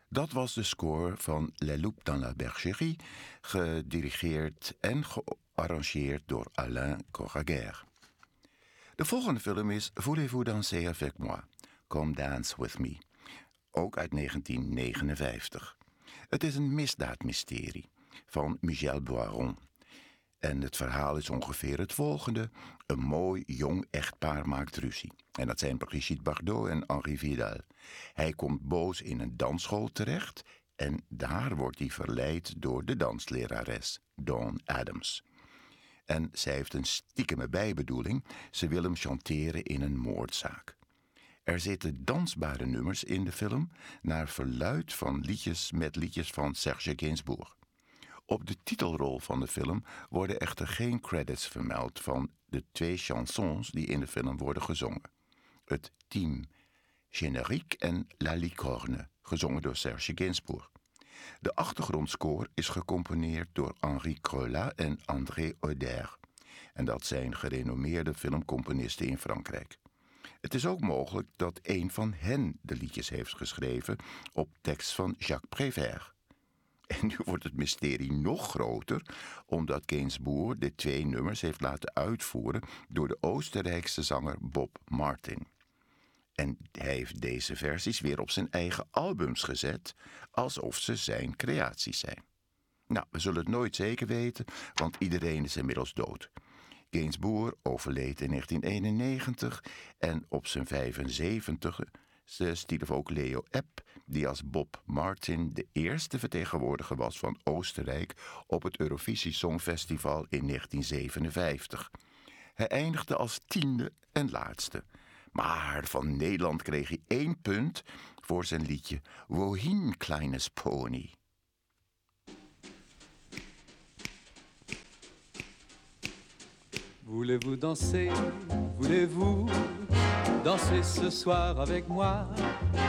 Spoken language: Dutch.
Dat was de score van Les Loups dans la Bergerie, gedirigeerd en gearrangeerd door Alain Coraguer. De volgende film is Voulez-vous danser avec moi? Come Dance With Me, ook uit 1959. Het is een misdaadmysterie van Michel Boiron. En het verhaal is ongeveer het volgende. Een mooi, jong echtpaar maakt ruzie. En dat zijn Brigitte Bardot en Henri Vidal. Hij komt boos in een dansschool terecht en daar wordt hij verleid door de danslerares, Dawn Adams. En zij heeft een stiekeme bijbedoeling. Ze wil hem chanteren in een moordzaak. Er zitten dansbare nummers in de film naar verluidt van liedjes van Serge Gainsbourg. Op de titelrol van de film worden echter geen credits vermeld van de 2 chansons die in de film worden gezongen. Het Team Générique en La Licorne, gezongen door Serge Gainsbourg. De achtergrondscore is gecomponeerd door Henri Creula en André Auder. En dat zijn gerenommeerde filmcomponisten in Frankrijk. Het is ook mogelijk dat een van hen de liedjes heeft geschreven op tekst van Jacques Prévert. En nu wordt het mysterie nog groter, omdat Gainsbourg de 2 nummers heeft laten uitvoeren door de Oostenrijkse zanger Bob Martin. En hij heeft deze versies weer op zijn eigen albums gezet, alsof ze zijn creaties zijn. Nou, we zullen het nooit zeker weten, want iedereen is inmiddels dood. Gainsbourg overleed in 1991 en op zijn 75e stierf ook Leo Epp, die als Bob Martin de eerste vertegenwoordiger was van Oostenrijk op het Eurovisie Songfestival in 1957. Hij eindigde als 10e en laatste. Maar van Nederland kreeg hij 1 punt voor zijn liedje Wohin, kleines Pony. Voulez-vous danser? Voulez-vous danser ce soir avec moi?